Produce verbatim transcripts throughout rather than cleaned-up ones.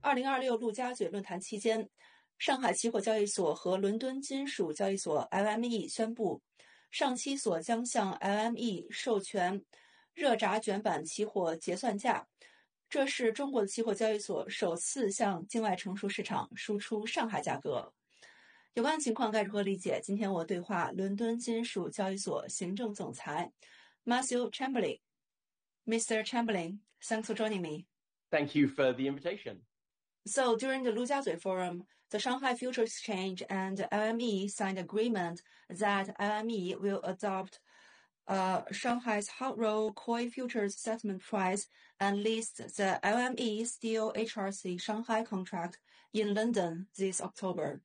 二零二六陆家嘴论坛期间，上海期货交易所和伦敦金属交易所 L M E 宣布，上期所将向 L M E 授权热轧卷板期货结算价，这是中国的期货交易所首次向境外成熟市场输出上海价格。有关情况该如何理解？今天我对话伦敦金属交易所行政总裁 Matthew Chamberlain。Mister Chamberlain, thanks for joining me. Thank you for the invitation. So during the Lujiazui Forum, the Shanghai Futures Exchange and L M E signed agreement that L M E will adopt uh, Shanghai's hot roll coil futures settlement price and list the L M E Steel H R C Shanghai contract in London this October.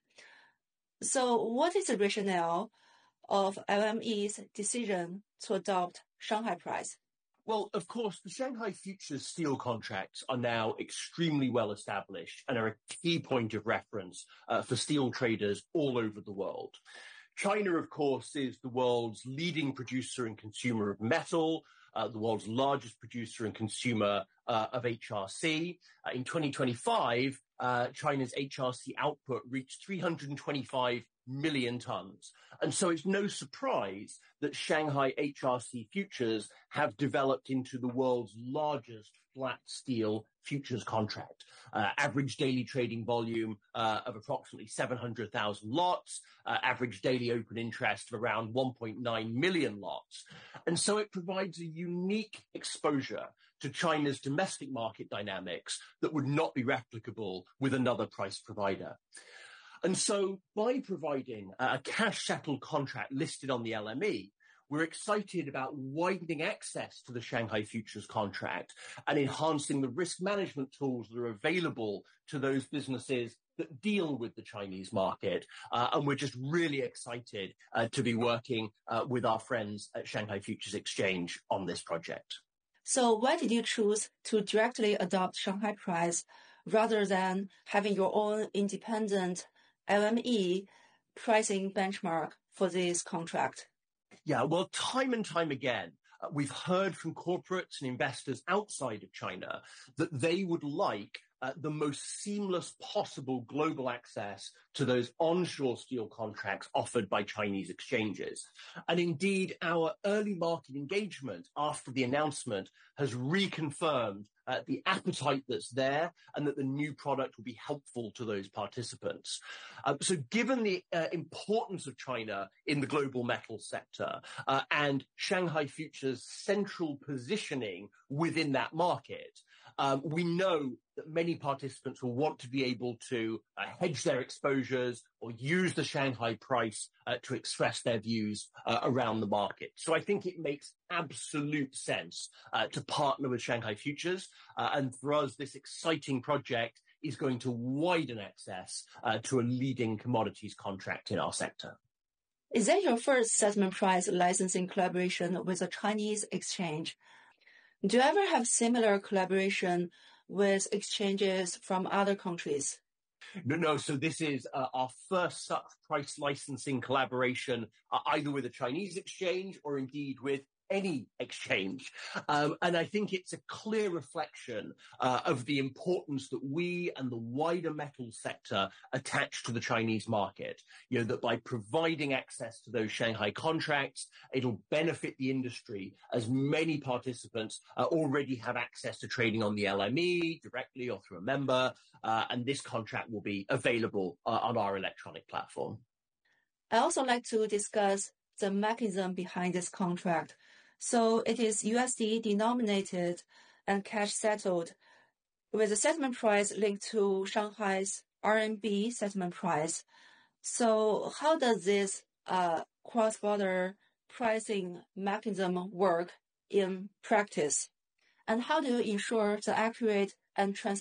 So what is the rationale of L M E's decision to adopt Shanghai price? Well, of course, the Shanghai futures steel contracts are now extremely well established and are a key point of reference uh, for steel traders all over the world. China, of course, is the world's leading producer and consumer of metal, uh, the world's largest producer and consumer uh, of H R C. Uh, in twenty twenty-five, uh, China's H R C output reached three hundred twenty-five million tons. And so it's no surprise that Shanghai H R C futures have developed into the world's largest flat steel futures contract. Uh, average daily trading volume uh, of approximately seven hundred thousand lots, uh, average daily open interest of around one point nine million lots. And so it provides a unique exposure to China's domestic market dynamics that would not be replicable with another price provider. And so by providing a cash-settled contract listed on the L M E, we're excited about widening access to the Shanghai futures contract and enhancing the risk management tools that are available to those businesses that deal with the Chinese market. Uh, and we're just really excited uh, to be working uh, with our friends at Shanghai Futures Exchange on this project. So why did you choose to directly adopt Shanghai price rather than having your own independent L M E pricing benchmark for this contract? Yeah, well, time and time again, uh, we've heard from corporates and investors outside of China that they would like uh, the most seamless possible global access to those onshore steel contracts offered by Chinese exchanges. And indeed, our early market engagement after the announcement has reconfirmed uh, the appetite that's there and that the new product will be helpful to those participants. Uh, so given the uh, importance of China in the global metal sector uh, and Shanghai Futures' central positioning within that market, um, we know that many participants will want to be able to uh, hedge their exposures or use the Shanghai price uh, to express their views uh, around the market. So I think it makes absolute sense uh, to partner with Shanghai Futures. Uh, and for us, this exciting project is going to widen access uh, to a leading commodities contract in our sector. Is that your first settlement price licensing collaboration with a Chinese exchange? Do you ever have similar collaboration with exchanges from other countries? No, no. So this is uh, our first such price licensing collaboration, uh, either with a Chinese exchange or indeed with any exchange. Um, and I think it's a clear reflection uh, of the importance that we and the wider metal sector attach to the Chinese market. You know, that by providing access to those Shanghai contracts, it'll benefit the industry as many participants uh, already have access to trading on the L M E directly or through a member. Uh, and this contract will be available uh, on our electronic platform. I also like to discuss the mechanism behind this contract. So it is U S D denominated and cash settled with the settlement price linked to Shanghai's R M B settlement price. So how does this uh, cross-border pricing mechanism work in practice? And how do you ensure the accurate and transparent